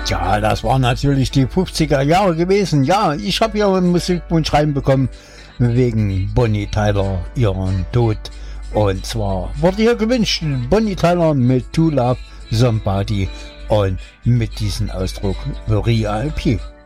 Ja, das waren natürlich die 50er Jahre gewesen. Ja, ich habe hier einen Musikwunsch reinbekommen wegen Bonnie Tyler, ihren Tod. Und zwar wurde hier gewünscht Bonnie Tyler mit To Love Somebody und mit diesem Ausdruck The Real P.